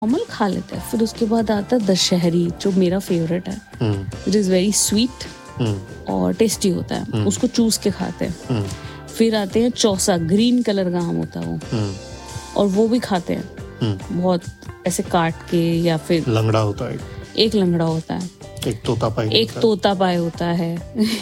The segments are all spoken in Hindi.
नॉर्मल खा लेते हैं। फिर उसके बाद आता है दशहरी, जो मेरा फेवरेट है, इट इज़ वेरी स्वीट और टेस्टी होता है, उसको चूस के खाते हैं। फिर आते हैं चौसा, ग्रीन कलर का आम होता है वो, और वो भी खाते हैं बहुत ऐसे काट के, या फिर लंगड़ा होता है, एक लंगड़ा होता है, एक तोता पाई होता है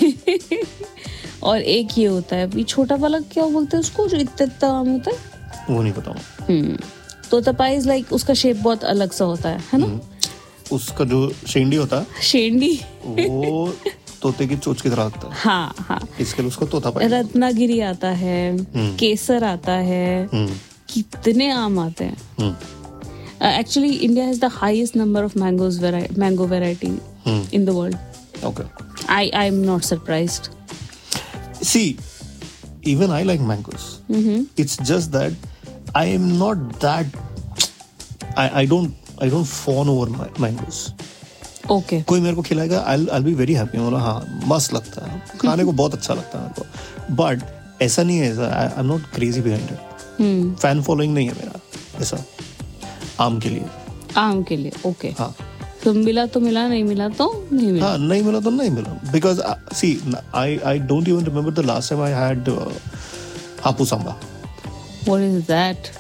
और एक ये होता है भी छोटा वाला, क्या बोलते हैं उसको, जो इतना आम होता है, वो नहीं पता। तोता पाई इज लाइक, उसका शेप बहुत अलग सा होता है ना। उसका जो शेंडी होता है, शेंडी वो तोते की चोंच की तरह लगता है। हाँ हाँ, इसके लिए उसको तोता पाई। रत्नागिरी आता है, केसर आता है, कितने आम आते हैं। Actually, India has the highest number of mango variety in the world. Okay. I'm not surprised. See, even I like mangoes. It's just that I am not that. I don't fawn over mangoes. Okay. कोई मेरे को खिलाएगा, I'll be very happy. बोला हाँ, मस्त लगता है, खाने को बहुत अच्छा लगता है मेरे को. But ऐसा नहीं है, I'm not crazy behind it. Fan following नहीं है मेरा ऐसा. आम के लिए ओके। हाँ, तो मिला तो मिला, नहीं मिला तो नहीं मिला। हाँ, नहीं मिला तो नहीं मिला, because see, I don't even remember the last time I had Hapus Amba. What is that?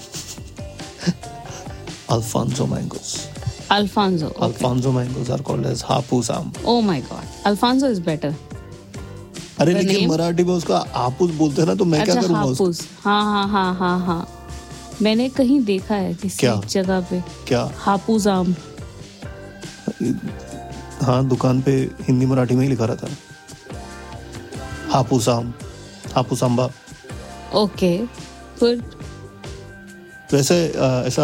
Alfonso mangoes. Alfonso. Okay. Alfonso mangoes are called as Hapus Amba. Oh my God, Alfonso is better. अरे लेकिन मराठी में उसका हापुस बोलते हैं ना, तो मैं क्या करूँगा हापुस? हाँ, मैंने कहीं देखा है किसी जगह पे, क्या हापुस आम। हाँ, दुकान पे हिंदी मराठी में ही लिखा रहता है, हापुस आम, हापुस आंबा। ओके, फिर वैसे ऐसा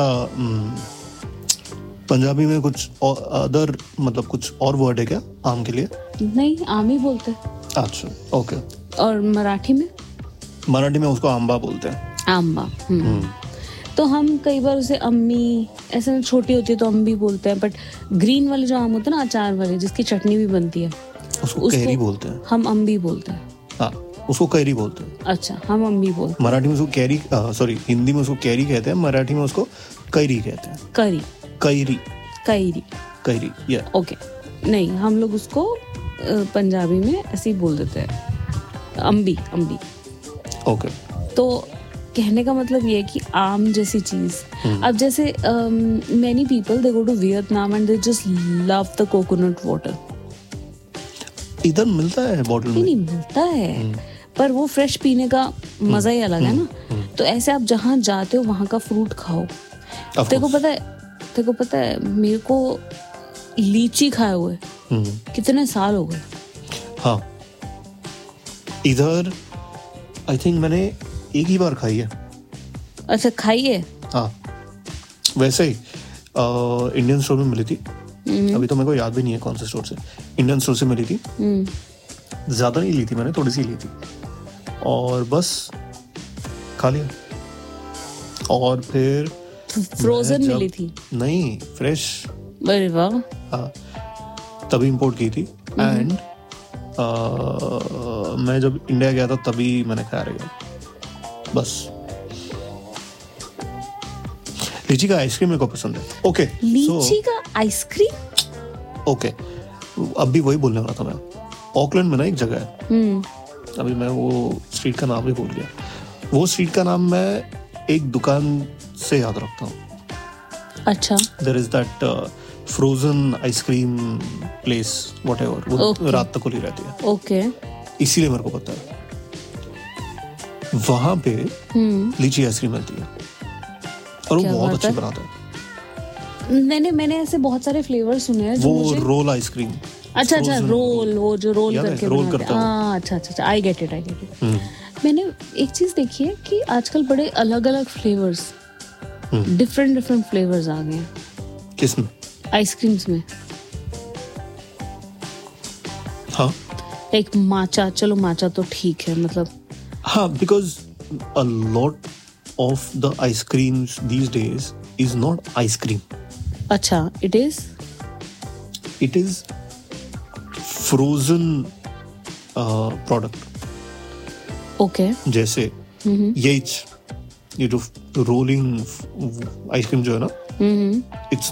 पंजाबी में कुछ अदर, मतलब कुछ और वर्ड है क्या आम के लिए? नहीं, आम ही बोलते हैं। अच्छा, ओके। और मराठी में उसको आंबा बोलते हैं। आंबा। तो हम कई बार उसे अम्मी, ऐसे छोटी होती है तो अम्बी बोलते हैं, बट ग्रीन वाले जो आम होते हैं ना, अचार वाले, जिसकी चटनी भी बनती है, उसको कैरी बोलते हैं। हम अम्बी बोलते हैं। हाँ, उसको कैरी बोलते हैं। अच्छा, हम अम्बी बोलते हैं। मराठी में उसको कैरी, सॉरी, हिंदी में उसको कैरी कहते हैं, मराठी में उसको कैरी कहते हैं। कैरी, या ओके। नहीं, हम लोग उसको पंजाबी में ऐसे ही बोल देते हैं, अम्बी। ओके। तो कहने का मतलब ये है कि आम जैसी चीज, अब जैसे many people they go to Vietnam and they just love the coconut water. इधर मिलता है बॉटल में? नहीं मिलता है, पर वो फ्रेश पीने का मजा ही अलग है ना। तो ऐसे आप जहाँ जाते हो वहाँ का फ्रूट खाओ। तेरे को पता है मेरे को लीची खाए हुए कितने साल हो गए। हाँ, इधर आई थिंक मैंने एक ही बार खाई है। अच्छा, खाई है? हाँ, वैसे ही इंडियन स्टोर में मिली थी। अभी तो मेरे को याद भी नहीं है कौन से स्टोर से, इंडियन स्टोर से मिली थी। ज्यादा नहीं ली थी मैंने, थोड़ी सी ली थी, और बस खा लिया। और फिर फ्रोजन मिली थी? नहीं, फ्रेश। अरे वाह। हाँ, तभी इंपोर्ट की थी। एंड मैं जब इंडिया गया था तभी मैंने खाया रहेगा, बस। लीची का आइसक्रीम मेरे को पसंद है। ओके, लीची का आइसक्रीम? ओके, अब भी वही बोलने वाला था मैं। ऑकलैंड में ना एक जगह है, अभी मैं वो स्ट्रीट का नाम भी भूल गया। वो स्ट्रीट का नाम मैं एक दुकान से याद रखता हूँ। अच्छा। There is that frozen ice cream place, whatever, वो रात तक खुली रहती है। ओके, इसीलिए मेरे को पता है वहां पे लीची आइसक्रीम मिलती है, और वो बहुत अच्छी बनाता है। मैंने ऐसे बहुत सारे फ्लेवर सुने हैं। वो रोल आइसक्रीम। अच्छा, रोल, वो जो रोल करके रोल करता है। हाँ, अच्छा, आई गेट इट। मैंने एक चीज देखी है कि आजकल बड़े अलग अलग फ्लेवर्स, डिफरेंट फ्लेवर्स आ गए हैं। किसमें? आइसक्रीम्स में। हाँ, एक माचा, चलो माचा तो ठीक है, मतलब हाँ, because a lot of the ice creams these days is not ice cream. अच्छा, it is frozen product. Okay. जैसे ये जो रोलिंग आइसक्रीम जो है ना,